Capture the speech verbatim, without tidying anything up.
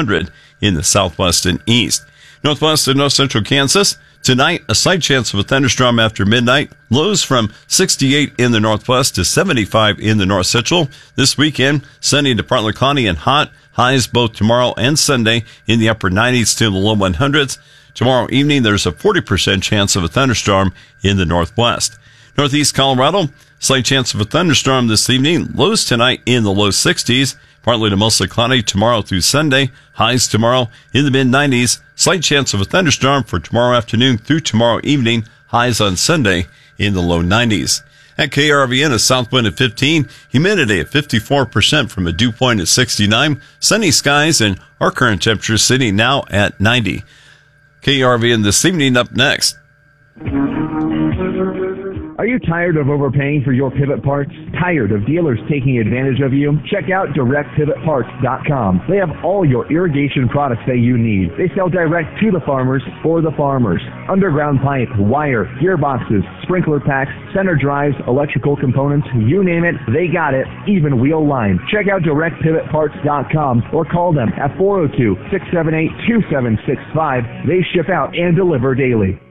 hundred in the southwest and east. Northwest and north central Kansas, tonight, a slight chance of a thunderstorm after midnight. Lows from sixty-eight in the northwest to seventy-five in the north central. This weekend, sunny to partly cloudy and hot. Highs both tomorrow and Sunday in the upper nineties to the low one hundreds. Tomorrow evening, there's a forty percent chance of a thunderstorm in the northwest. Northeast Colorado, slight chance of a thunderstorm this evening. Lows tonight in the low sixties. Partly to mostly cloudy tomorrow through Sunday. Highs tomorrow in the mid nineties. Slight chance of a thunderstorm for tomorrow afternoon through tomorrow evening. Highs on Sunday in the low nineties. At K R V N, a south wind at fifteen. Humidity at fifty-four percent from a dew point at sixty-nine. Sunny skies and our current temperature sitting now at ninety. K R V N this evening up next. Are you tired of overpaying for your pivot parts? Tired of dealers taking advantage of you? Check out direct pivot parts dot com. They have all your irrigation products that you need. They sell direct to the farmers for the farmers. Underground pipe, wire, gearboxes, sprinkler packs, center drives, electrical components, you name it, they got it, even wheel line. Check out direct pivot parts dot com or call them at four oh two, six seven eight, two seven six five. They ship out and deliver daily.